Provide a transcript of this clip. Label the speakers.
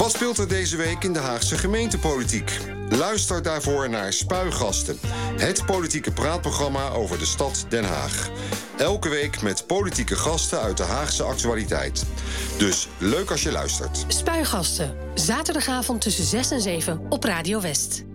Speaker 1: Wat speelt er deze week in de Haagse gemeentepolitiek? Luister daarvoor naar Spuigasten, het politieke praatprogramma over de stad Den Haag. Elke week met politieke gasten uit de Haagse actualiteit. Dus leuk als je luistert.
Speaker 2: Spuigasten, zaterdagavond tussen 6 en 7 op Radio West.